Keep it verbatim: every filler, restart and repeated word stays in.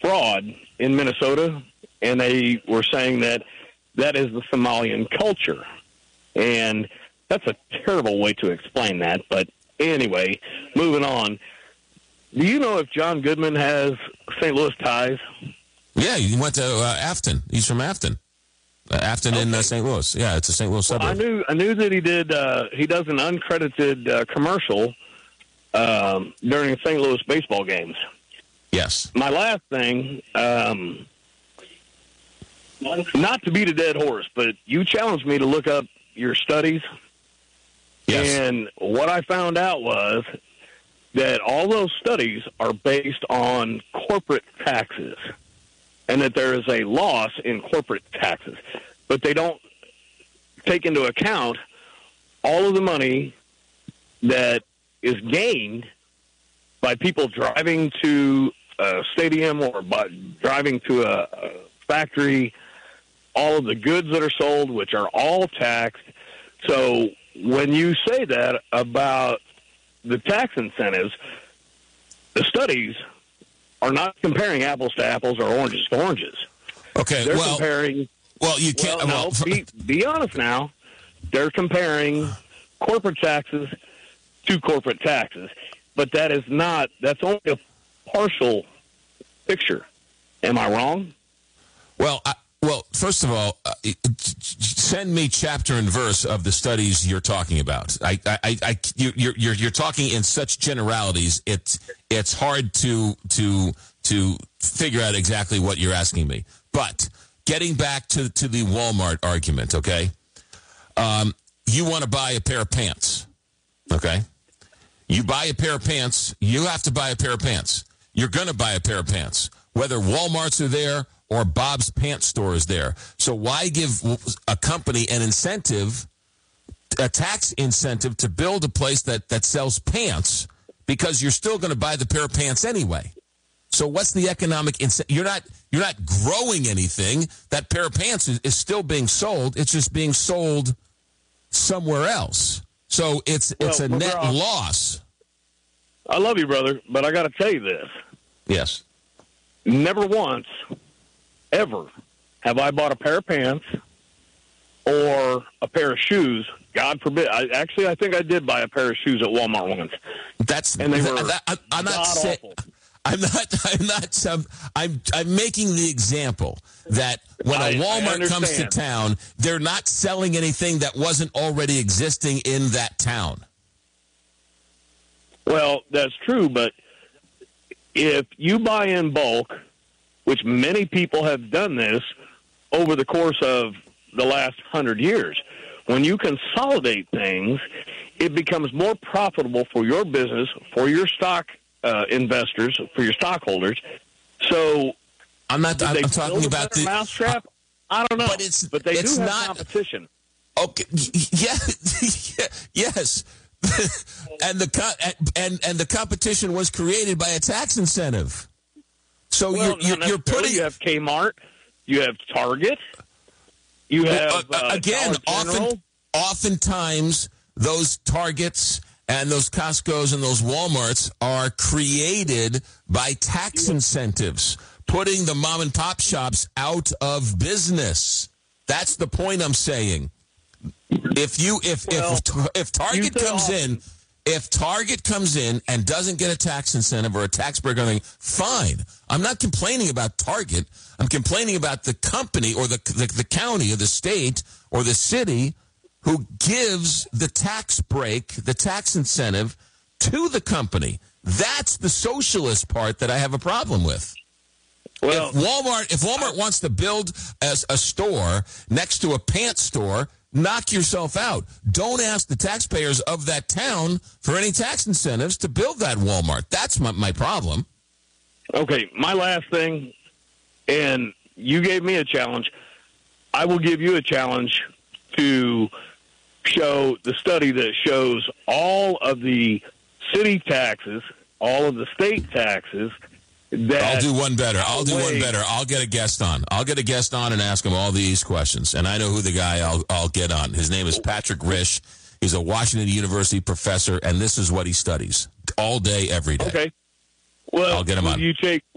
fraud in Minnesota, and they were saying that that is the Somalian culture. And that's a terrible way to explain that. But anyway, moving on. Do you know if John Goodman has Saint Louis ties? Yeah, he went to uh, Afton. He's from Afton. Uh, Afton okay. in uh, Saint Louis. Yeah, it's a Saint Louis well, suburb. I knew I knew that he did. Uh, he does an uncredited uh, commercial um, during Saint Louis baseball games. Yes. My last thing, um, not to beat a dead horse, but you challenged me to look up your studies. Yes. And what I found out was that all those studies are based on corporate taxes, and that there is a loss in corporate taxes. But they don't take into account all of the money that is gained by people driving to a stadium or by driving to a, a factory, all of the goods that are sold, which are all taxed. So when you say that about the tax incentives, the studies are not comparing apples to apples or oranges to oranges. Okay, They're well, comparing... Well, you can't... Well, no, well, be, be honest now. They're comparing corporate taxes to corporate taxes. But that is not... That's only a partial picture. Am I wrong? Well, I, well, first of all, uh, send me chapter and verse of the studies you're talking about. I, I, I, you, you're, you're, you're talking in such generalities. It's, it's hard to, to, to figure out exactly what you're asking me. But getting back to, to the Walmart argument, okay? Um, you want to buy a pair of pants, okay? You buy a pair of pants. You have to buy a pair of pants. You're going to buy a pair of pants, whether Walmarts are there or Bob's Pants Store is there. So why give a company an incentive, a tax incentive, to build a place that, that sells pants, because you're still going to buy the pair of pants anyway? So what's the economic incentive? You're not you're not growing anything. That pair of pants is, is still being sold. It's just being sold somewhere else. So it's well, it's a net off. loss. I love you, brother, but I got to tell you this. Yes. Never once, ever, have I bought a pair of pants or a pair of shoes. God forbid. I, actually, I think I did buy a pair of shoes at Walmart once. That's and they were that, I, I'm not saying. I'm not. I'm not. Um, I'm. I'm making the example that when I, a Walmart comes to town, they're not selling anything that wasn't already existing in that town. Well, that's true, but if you buy in bulk, which many people have done this over the course of the last hundred years, when you consolidate things, it becomes more profitable for your business, for your stock uh, investors, for your stockholders. So I'm not. I'm, I'm talking about the mousetrap. Uh, I don't know, but it's but they it's do have not competition. Okay. Yeah. Yes. and the and and the competition was created by a tax incentive. So well, you're you're, you're putting you have Kmart, you have Target, you have uh, uh, again often oftentimes those Targets and those Costco's and those Walmarts are created by tax incentives, putting the mom and pop shops out of business. That's the point I'm saying. If you if well, if if Target comes in, if Target comes in and doesn't get a tax incentive or a tax break or anything, fine. I'm not complaining about Target. I'm complaining about the company or the, the the county or the state or the city who gives the tax break, the tax incentive to the company. That's the socialist part that I have a problem with. Well, if Walmart if Walmart wants to build as a store next to a pants store, knock yourself out. Don't ask the taxpayers of that town for any tax incentives to build that Walmart. That's my, my problem. Okay, my last thing, and you gave me a challenge. I will give you a challenge to show the study that shows all of the city taxes, all of the state taxes. That I'll do one better. I'll do one better. I'll get a guest on. I'll get a guest on and ask him all these questions. And I know who the guy I'll, I'll get on. His name is Patrick Risch. He's a Washington University professor, and this is what he studies all day, every day. Okay. Well, I'll get him on. You take